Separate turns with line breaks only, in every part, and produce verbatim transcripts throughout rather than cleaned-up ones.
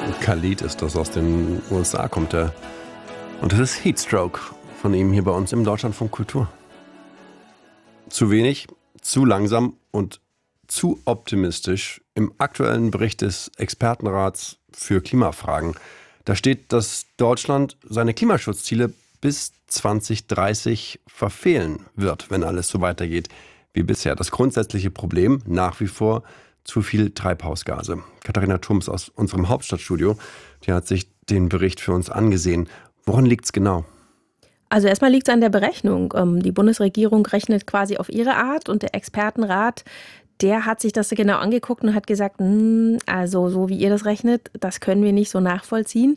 Khalid ist das, aus den U S A kommt er. Und das ist Heatstroke von ihm hier bei uns im Deutschlandfunk Kultur. Zu wenig, zu langsam und zu optimistisch im aktuellen Bericht des Expertenrats für Klimafragen. Da steht, dass Deutschland seine Klimaschutzziele bis zwanzig dreißig verfehlen wird, wenn alles so weitergeht wie bisher. Das grundsätzliche Problem nach wie vor zu viel Treibhausgase. Katharina Thums aus unserem Hauptstadtstudio, die hat sich den Bericht für uns angesehen. Woran liegt es genau?
Also erstmal liegt es an der Berechnung. Die Bundesregierung rechnet quasi auf ihre Art und der Expertenrat, der hat sich das genau angeguckt und hat gesagt, also so wie ihr das rechnet, das können wir nicht so nachvollziehen.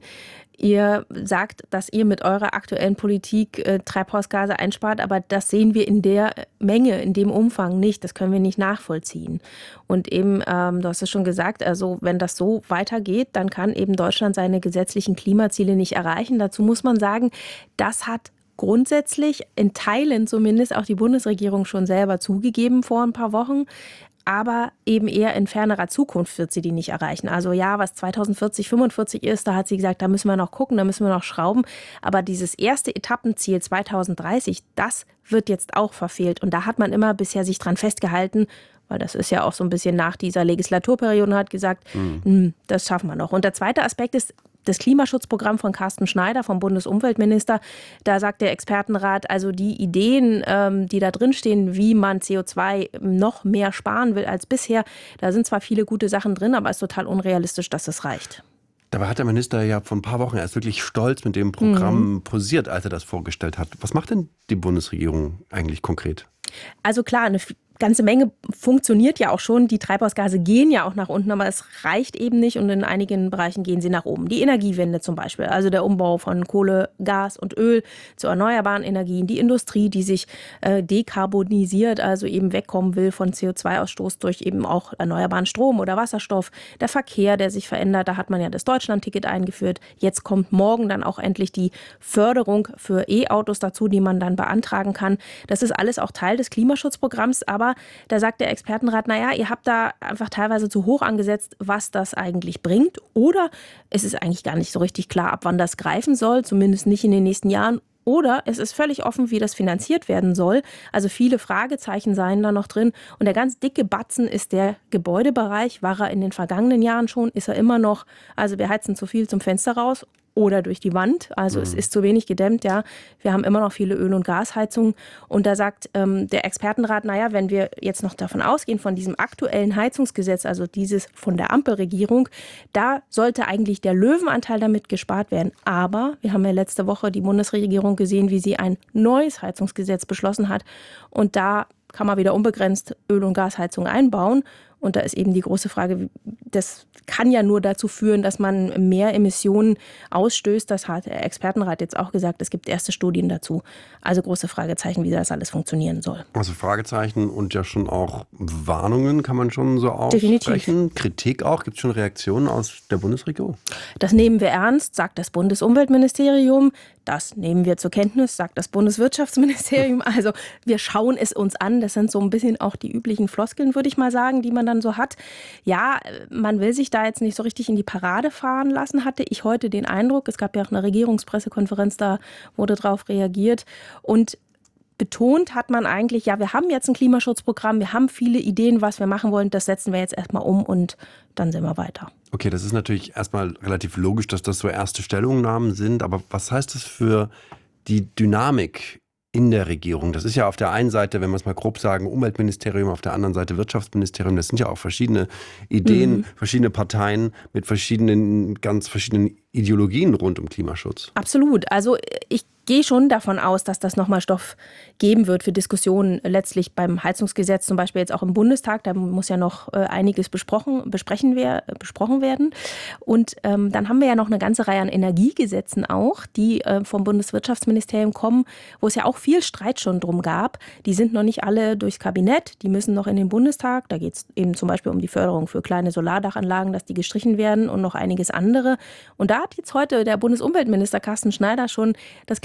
Ihr sagt, dass ihr mit eurer aktuellen Politik äh, Treibhausgase einspart, aber das sehen wir in der Menge, in dem Umfang nicht. Das können wir nicht nachvollziehen. Und eben, ähm, du hast es schon gesagt, also wenn das so weitergeht, dann kann eben Deutschland seine gesetzlichen Klimaziele nicht erreichen. Dazu muss man sagen, das hat grundsätzlich in Teilen zumindest auch die Bundesregierung schon selber zugegeben vor ein paar Wochen. Aber eben eher in fernerer Zukunft wird sie die nicht erreichen. Also ja, was zweitausendvierzig, fünfundvierzig ist, da hat sie gesagt, da müssen wir noch gucken, da müssen wir noch schrauben. Aber dieses erste Etappenziel zweitausenddreißig, das wird jetzt auch verfehlt. Und da hat man immer bisher sich dran festgehalten, weil das ist ja auch so ein bisschen nach dieser Legislaturperiode, und hat gesagt, mhm. das schaffen wir noch. Und der zweite Aspekt ist, das Klimaschutzprogramm von Carsten Schneider, vom Bundesumweltminister, da sagt der Expertenrat, also die Ideen, ähm, die da drin stehen, wie man C O zwei noch mehr sparen will als bisher, da sind zwar viele gute Sachen drin, aber es ist total unrealistisch, dass das reicht.
Dabei hat der Minister ja vor ein paar Wochen erst wirklich stolz mit dem Programm
Mhm.
posiert, als er das vorgestellt hat. Was macht denn die Bundesregierung eigentlich konkret?
Also klar, eine ganze Menge funktioniert ja auch schon. Die Treibhausgase gehen ja auch nach unten, aber es reicht eben nicht und in einigen Bereichen gehen sie nach oben. Die Energiewende zum Beispiel, also der Umbau von Kohle, Gas und Öl zu erneuerbaren Energien. Die Industrie, die sich äh, dekarbonisiert, also eben wegkommen will von C O zwei Ausstoß durch eben auch erneuerbaren Strom oder Wasserstoff. Der Verkehr, der sich verändert, da hat man ja das Deutschlandticket eingeführt. Jetzt kommt morgen dann auch endlich die Förderung für E-Autos dazu, die man dann beantragen kann. Das ist alles auch Teil des Klimaschutzprogramms, aber da sagt der Expertenrat, naja, ihr habt da einfach teilweise zu hoch angesetzt, was das eigentlich bringt. Oder es ist eigentlich gar nicht so richtig klar, ab wann das greifen soll, zumindest nicht in den nächsten Jahren. Oder es ist völlig offen, wie das finanziert werden soll. Also viele Fragezeichen seien da noch drin. Und der ganz dicke Batzen ist der Gebäudebereich. War er in den vergangenen Jahren schon, ist er immer noch. Also wir heizen zu viel zum Fenster raus oder durch die Wand. Also mhm. es ist zu wenig gedämmt, ja. Wir haben immer noch viele Öl- und Gasheizungen. Und da sagt ähm, der Expertenrat, naja, wenn wir jetzt noch davon ausgehen, von diesem aktuellen Heizungsgesetz, also dieses von der Ampelregierung, da sollte eigentlich der Löwenanteil damit gespart werden. Aber wir haben ja letzte Woche die Bundesregierung gesehen, wie sie ein neues Heizungsgesetz beschlossen hat. Und da kann man wieder unbegrenzt Öl- und Gasheizung einbauen. Und da ist eben die große Frage, das kann ja nur dazu führen, dass man mehr Emissionen ausstößt. Das hat der Expertenrat jetzt auch gesagt. Es gibt erste Studien dazu. Also große Fragezeichen, wie das alles funktionieren soll.
Also Fragezeichen und ja schon auch Warnungen kann man schon so aussprechen.
Definitiv.
Kritik auch. Gibt es schon Reaktionen aus der Bundesregierung?
Das nehmen wir ernst, sagt das Bundesumweltministerium. Das nehmen wir zur Kenntnis, sagt das Bundeswirtschaftsministerium. Also wir schauen es uns an. Das sind so ein bisschen auch die üblichen Floskeln, würde ich mal sagen, die man dann so hat. Ja, man will sich da jetzt nicht so richtig in die Parade fahren lassen, hatte ich heute den Eindruck. Es gab ja auch eine Regierungspressekonferenz, da wurde darauf reagiert. Und betont hat man eigentlich, ja, wir haben jetzt ein Klimaschutzprogramm, wir haben viele Ideen, was wir machen wollen. Das setzen wir jetzt erstmal um und dann sind wir weiter.
Okay, das ist natürlich erstmal relativ logisch, dass das so erste Stellungnahmen sind. Aber was heißt das für die Dynamik in der Regierung? Das ist ja auf der einen Seite, wenn wir es mal grob sagen, Umweltministerium, auf der anderen Seite Wirtschaftsministerium. Das sind ja auch verschiedene Ideen, mhm. verschiedene Parteien mit verschiedenen, ganz verschiedenen Ideologien rund um Klimaschutz.
Absolut. Also ich gehe schon davon aus, dass das nochmal Stoff geben wird für Diskussionen letztlich beim Heizungsgesetz, zum Beispiel jetzt auch im Bundestag. Da muss ja noch äh, einiges besprochen, besprechen wir, äh, besprochen werden. Und ähm, dann haben wir ja noch eine ganze Reihe an Energiegesetzen auch, die äh, vom Bundeswirtschaftsministerium kommen, wo es ja auch viel Streit schon drum gab. Die sind noch nicht alle durchs Kabinett, die müssen noch in den Bundestag. Da geht es eben zum Beispiel um die Förderung für kleine Solardachanlagen, dass die gestrichen werden und noch einiges andere. Und da hat jetzt heute der Bundesumweltminister Carsten Schneider schon das gleiche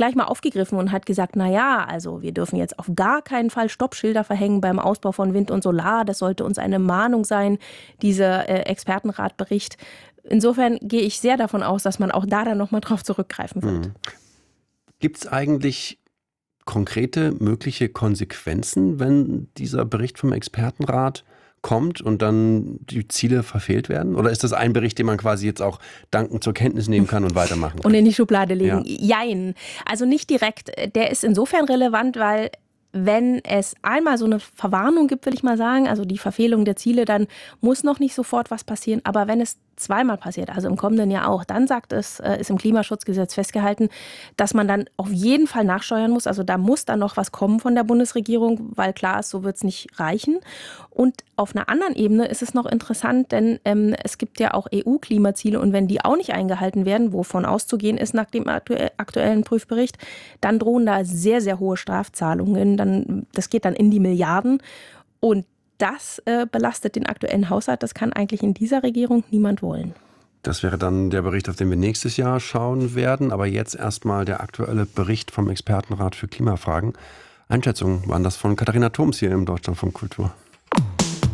gleich mal aufgegriffen und hat gesagt, na ja, also wir dürfen jetzt auf gar keinen Fall Stoppschilder verhängen beim Ausbau von Wind und Solar. Das sollte uns eine Mahnung sein, dieser äh, Expertenratbericht. Insofern gehe ich sehr davon aus, dass man auch da dann nochmal drauf zurückgreifen wird.
Mhm. Gibt es eigentlich konkrete mögliche Konsequenzen, wenn dieser Bericht vom Expertenrat kommt und dann die Ziele verfehlt werden? Oder ist das ein Bericht, den man quasi jetzt auch dankend zur Kenntnis nehmen kann und weitermachen kann?
Und in die Schublade legen?
Ja.
Jein. Also nicht direkt. Der ist insofern relevant, weil wenn es einmal so eine Verwarnung gibt, will ich mal sagen, also die Verfehlung der Ziele, dann muss noch nicht sofort was passieren. Aber wenn es zweimal passiert, also im kommenden Jahr auch, dann sagt es, ist im Klimaschutzgesetz festgehalten, dass man dann auf jeden Fall nachsteuern muss. Also da muss dann noch was kommen von der Bundesregierung, weil klar ist, so wird es nicht reichen. Und auf einer anderen Ebene ist es noch interessant, denn ähm, es gibt ja auch E U-Klimaziele und wenn die auch nicht eingehalten werden, wovon auszugehen ist nach dem aktuellen Prüfbericht, dann drohen da sehr, sehr hohe Strafzahlungen. Dann, das geht dann in die Milliarden und das äh, belastet den aktuellen Haushalt. Das kann eigentlich in dieser Regierung niemand wollen.
Das wäre dann der Bericht, auf den wir nächstes Jahr schauen werden. Aber jetzt erstmal der aktuelle Bericht vom Expertenrat für Klimafragen. Einschätzungen waren das von Katharina Thoms hier im Deutschlandfunk Kultur.